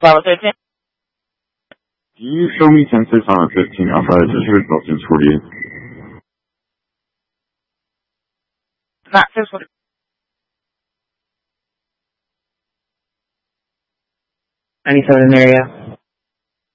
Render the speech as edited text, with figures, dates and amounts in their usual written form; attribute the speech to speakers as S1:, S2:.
S1: Bravo 13.
S2: Can you show me 10-6 on a 15 Alpha? I just heard Belgium's 48.
S1: Not 6.
S3: Any sort of area.